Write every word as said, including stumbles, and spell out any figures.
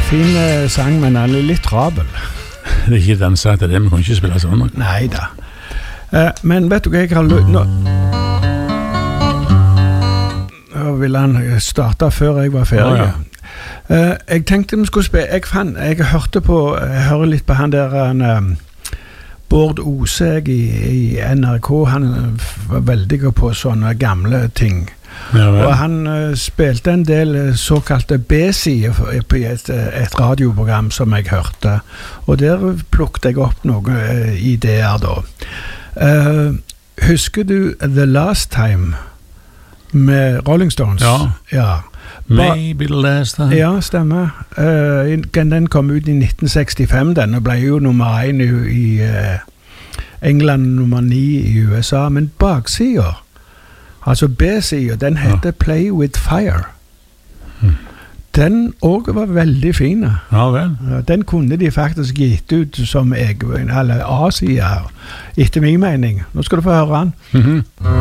fin eh, sang, men han er litt trabel. Det er ikke den sagt til det, vi kan ikke spille sånn. Nei da. Eh, men vet du hva jeg har lyst... Nå... Nå ville han starte før jeg var ferdig. Ja, ja. Uh, jeg tenkte vi skulle spille jeg, fann, jeg hørte på jeg hører litt på han der han, um, Bård Oseg i, i N R K. Han var veldig god på sånne gamle ting, ja, og han uh, spilte en del uh, såkalte B-sider på et, et radioprogram som jeg hørte, og der plukket jeg opp noen uh, ideer da. Uh, husker du The Last Time med Rolling Stones? Ja, ja. Maybe the last time. Ja, stemmer. Uh, den kom ut i nitten sekstifem, den, og ble jo nummer én i, i uh, England, nummer ni i U S A, men baksida, altså B-sida, den heter ja. Play With Fire. Hmm. Den også var veldig fin. Ja vel. Den kunne de faktisk gitt ut som egen, eller A-sida, etter min mening. Nå skal du få høre den. Mhm.